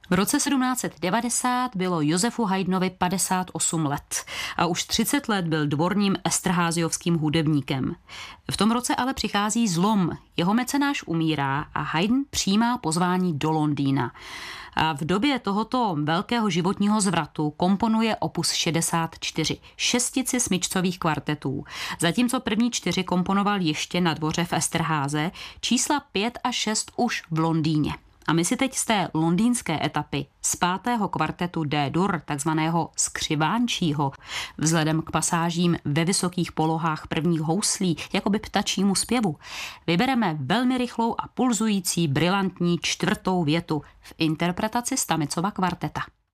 V roce 1790 bylo Josefu Haydnovi 58 let a už 30 let byl dvorním esterházyovským hudebníkem. V tom roce ale přichází zlom, jeho mecenáš umírá a Haydn přijímá pozvání do Londýna. A v době tohoto velkého životního zvratu komponuje opus 64, šestici smyčcových kvartetů. Zatímco první 4 komponoval ještě na dvoře v Esterháze, čísla 5 a 6 už v Londýně. A my si teď z té londýnské etapy z 5. kvartetu D-dur, takzvaného skřivánčího, vzhledem k pasážím ve vysokých polohách prvních houslí, jakoby ptačímu zpěvu, vybereme velmi rychlou a pulzující brilantní 4. větu v interpretaci Stamicova kvarteta.